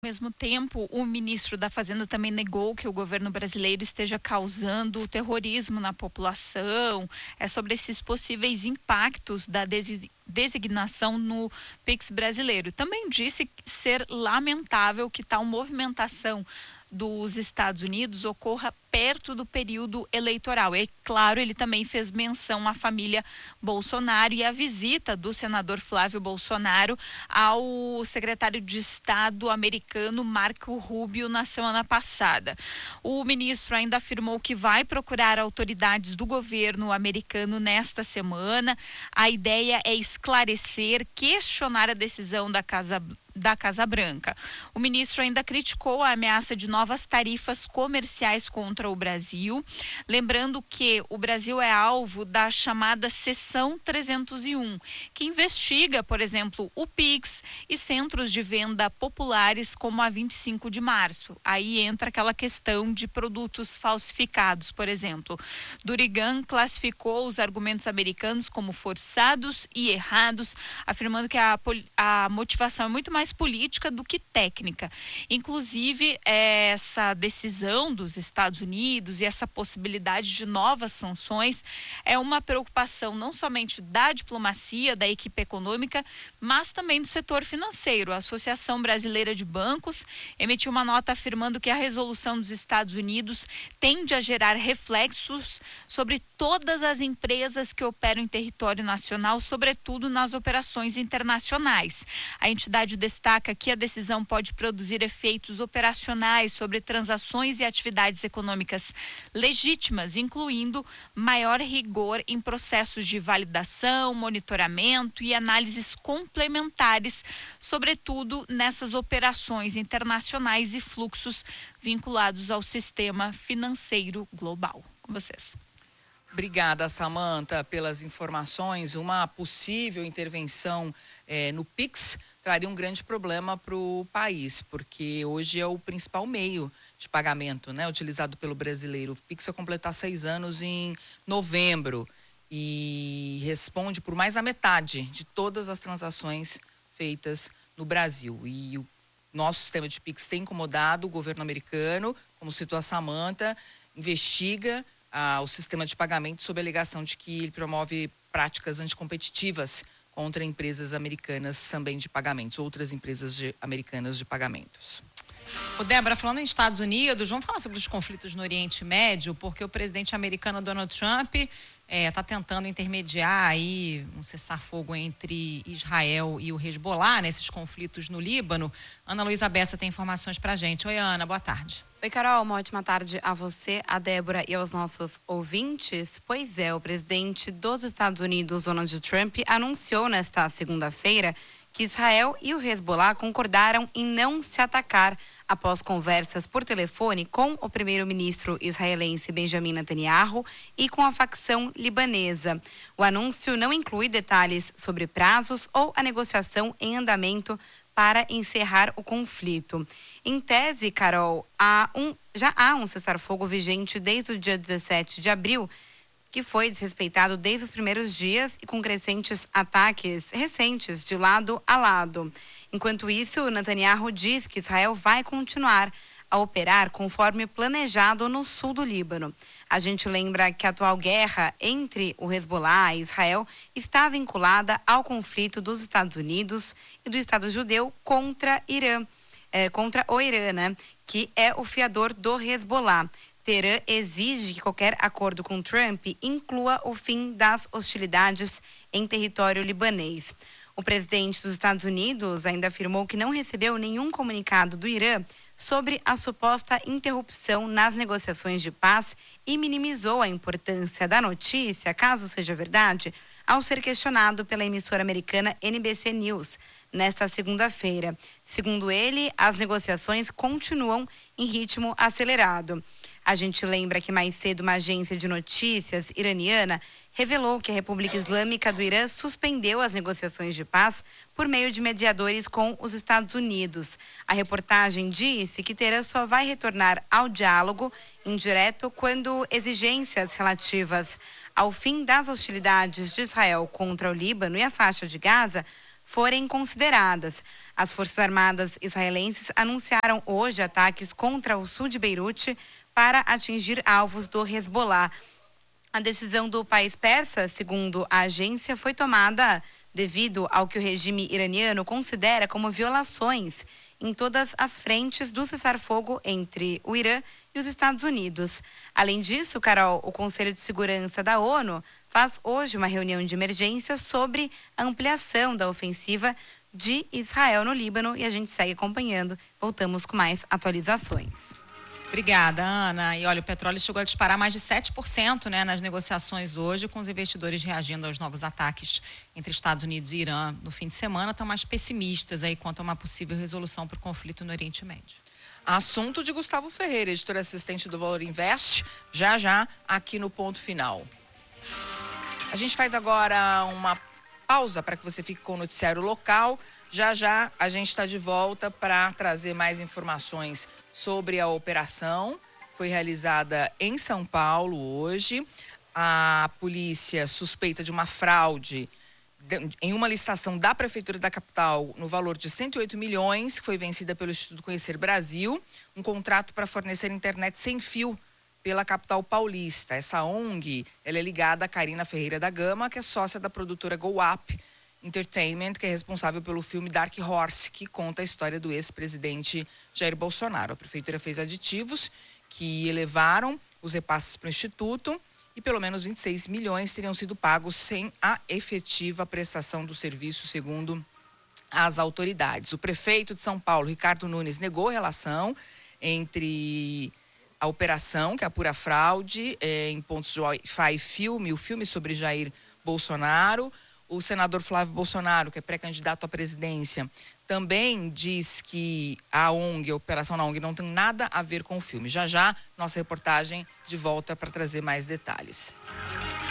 Ao mesmo tempo, o ministro da Fazenda também negou que o governo brasileiro esteja causando terrorismo na população. É sobre esses possíveis impactos da designação no Pix brasileiro. Também disse ser lamentável que tal movimentação dos Estados Unidos ocorra perto do período eleitoral. E, claro, ele também fez menção à família Bolsonaro e à visita do senador Flávio Bolsonaro ao secretário de Estado americano Marco Rubio na semana passada. O ministro ainda afirmou que vai procurar autoridades do governo americano nesta semana. A ideia é esclarecer, questionar a decisão da Casa Branca. O ministro ainda criticou a ameaça de novas tarifas comerciais contra o Brasil, lembrando que o Brasil é alvo da chamada Seção 301, que investiga, por exemplo, o Pix e centros de venda populares como a 25 de março. Aí entra aquela questão de produtos falsificados, por exemplo. Durigan classificou os argumentos americanos como forçados e errados, afirmando que a motivação é muito mais política do que técnica. Inclusive, essa decisão dos Estados Unidos e essa possibilidade de novas sanções é uma preocupação não somente da diplomacia, da equipe econômica, mas também do setor financeiro. A Associação Brasileira de Bancos emitiu uma nota afirmando que a resolução dos Estados Unidos tende a gerar reflexos sobre todas as empresas que operam em território nacional, sobretudo nas operações internacionais. A entidade destaca que a decisão pode produzir efeitos operacionais sobre transações e atividades econômicas legítimas, incluindo maior rigor em processos de validação, monitoramento e análises complementares, sobretudo nessas operações internacionais e fluxos vinculados ao sistema financeiro global. Com vocês. Obrigada, Samantha, pelas informações. Uma possível intervenção no Pix traria um grande problema para o país, porque hoje é o principal meio de pagamento, né, utilizado pelo brasileiro. O Pix vai completar 6 anos em novembro e responde por mais da metade de todas as transações feitas no Brasil. E o nosso sistema de Pix tem incomodado o governo americano, como citou a Samantha, investiga o sistema de pagamento sob a alegação de que ele promove práticas anticompetitivas contra empresas americanas também de pagamentos, outras empresas americanas de pagamentos. Débora, falando em Estados Unidos, vamos falar sobre os conflitos no Oriente Médio, porque o presidente americano Donald Trump está tentando intermediar aí um cessar-fogo entre Israel e o Hezbollah nesses conflitos no Líbano. Ana Luísa Bessa tem informações pra gente. Oi, Ana, boa tarde. Oi, Carol, uma ótima tarde a você, a Débora e aos nossos ouvintes. Pois é, o presidente dos Estados Unidos, Donald Trump, anunciou nesta segunda-feira que Israel e o Hezbollah concordaram em não se atacar após conversas por telefone com o primeiro-ministro israelense Benjamin Netanyahu e com a facção libanesa. O anúncio não inclui detalhes sobre prazos ou a negociação em andamento para encerrar o conflito. Em tese, Carol, já há um cessar-fogo vigente desde o dia 17 de abril, que foi desrespeitado desde os primeiros dias e com crescentes ataques recentes de lado a lado. Enquanto isso, Netanyahu diz que Israel vai continuar a operar conforme planejado no sul do Líbano. A gente lembra que a atual guerra entre o Hezbollah e Israel está vinculada ao conflito dos Estados Unidos e do Estado judeu contra o Irã, né, que é o fiador do Hezbollah. Teherã exige que qualquer acordo com Trump inclua o fim das hostilidades em território libanês. O presidente dos Estados Unidos ainda afirmou que não recebeu nenhum comunicado do Irã sobre a suposta interrupção nas negociações de paz e minimizou a importância da notícia, caso seja verdade, ao ser questionado pela emissora americana NBC News nesta segunda-feira. Segundo ele, as negociações continuam em ritmo acelerado. A gente lembra que mais cedo uma agência de notícias iraniana revelou que a República Islâmica do Irã suspendeu as negociações de paz por meio de mediadores com os Estados Unidos. A reportagem disse que Teherã só vai retornar ao diálogo indireto quando exigências relativas ao fim das hostilidades de Israel contra o Líbano e a faixa de Gaza forem consideradas. As Forças Armadas israelenses anunciaram hoje ataques contra o sul de Beirute para atingir alvos do Hezbollah. A decisão do país persa, segundo a agência, foi tomada devido ao que o regime iraniano considera como violações em todas as frentes do cessar-fogo entre o Irã e os Estados Unidos. Além disso, Carol, o Conselho de Segurança da ONU faz hoje uma reunião de emergência sobre a ampliação da ofensiva de Israel no Líbano e a gente segue acompanhando. Voltamos com mais atualizações. Obrigada, Ana. E olha, o petróleo chegou a disparar mais de 7%, né, nas negociações hoje, com os investidores reagindo aos novos ataques entre Estados Unidos e Irã no fim de semana, estão mais pessimistas aí quanto a uma possível resolução para o conflito no Oriente Médio. Assunto de Gustavo Ferreira, editor assistente do Valor Invest, já aqui no Ponto Final. A gente faz agora uma pausa para que você fique com o noticiário local. Já a gente está de volta para trazer mais informações sobre a operação. Foi realizada em São Paulo hoje. A polícia suspeita de uma fraude em uma licitação da Prefeitura da capital no valor de 108 milhões, que foi vencida pelo Instituto Conhecer Brasil, um contrato para fornecer internet sem fio pela capital paulista. Essa ONG, ela é ligada a Karina Ferreira da Gama, que é sócia da produtora Go Up Entertainment, que é responsável pelo filme Dark Horse, que conta a história do ex-presidente Jair Bolsonaro. A prefeitura fez aditivos que elevaram os repasses para o Instituto e pelo menos 26 milhões teriam sido pagos sem a efetiva prestação do serviço, segundo as autoridades. O prefeito de São Paulo, Ricardo Nunes, negou a relação entre a operação, que apura fraude, em pontos de Wi-Fi filme, o filme sobre Jair Bolsonaro. O senador Flávio Bolsonaro, que é pré-candidato à presidência, também diz que a operação na ONG, não tem nada a ver com o filme. Já, nossa reportagem de volta para trazer mais detalhes.